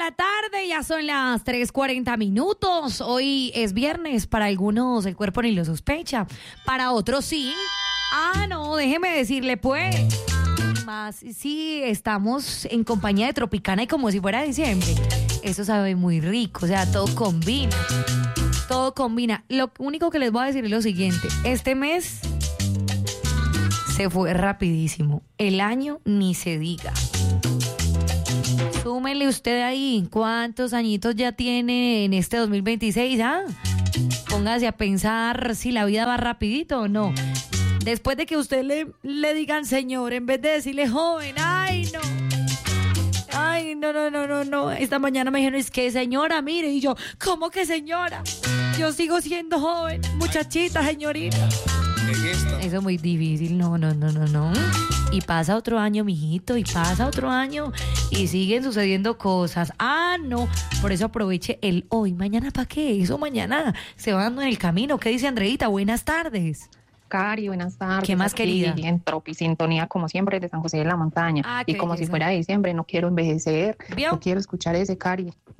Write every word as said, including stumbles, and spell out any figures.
la tarde, ya son las tres cuarenta minutos. Hoy es viernes, para algunos el cuerpo ni lo sospecha, para otros sí. Ah, no, déjeme decirle pues. Más sí, estamos en compañía de Tropicana y como si fuera diciembre. Eso sabe muy rico, o sea, todo combina. Todo combina. Lo único que les voy a decir es lo siguiente. Este mes se fue rapidísimo. El año ni se diga. Súmele usted ahí cuántos añitos ya tiene en este dos mil veintiséis, ¿ah? Póngase a pensar si la vida va rapidito o no. Después de que usted le, le digan señor, en vez de decirle joven, ¡ay, no! Ay, no, no, no, no, no. Esta mañana me dijeron, es que señora, mire. Y yo, ¿cómo que señora? Yo sigo siendo joven, muchachita, señorita. Eso es muy difícil, no, no, no, no, no. Y pasa otro año, mijito, y pasa otro año, y siguen sucediendo cosas. Ah, no, por eso aproveche el hoy. ¿Mañana para qué? Eso mañana se va dando en el camino. ¿Qué dice Andreita? Buenas tardes. Cari, buenas tardes. ¿Qué más, querida? En Tropi Sintonía, como siempre, de San José de la Montaña. Ah, y como belleza. si fuera diciembre, no quiero envejecer, ¿Vio? no quiero escuchar ese, Cari.